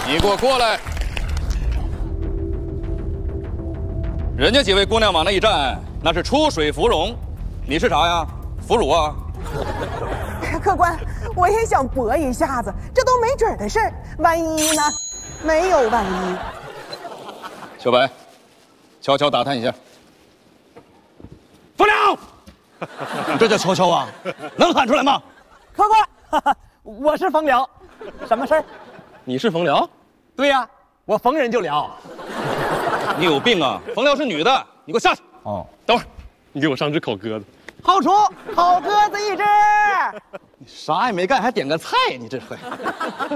你给我过来！人家几位姑娘往那一站，那是出水芙蓉，你是啥呀？腐乳啊？ 客官，我也想搏一下子，这都没准的事儿，万一呢？没有万一。 小白，悄悄打探一下。风凉，你这叫悄悄啊？能喊出来吗？ 客官，我是冯辽，什么事儿？ 你是冯辽？ 对呀，我逢人就聊。 你有病啊！冯辽是女的，你给我下去。 哦， 等会儿，你给我上只烤鸽子。 好厨，烤鸽子一只。 你啥也没干，还点个菜，你这回。